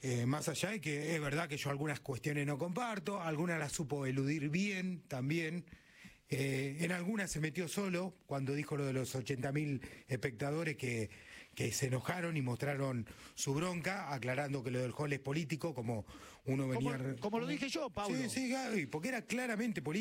Más allá de que es verdad que yo algunas cuestiones no comparto, algunas las supo eludir bien también. En algunas se metió solo cuando dijo lo de los 80.000 espectadores que se enojaron y mostraron su bronca, aclarando que lo del hall es político, como uno venía... Como lo dije yo, Paulo. Sí, sí, Gaby, porque era claramente político.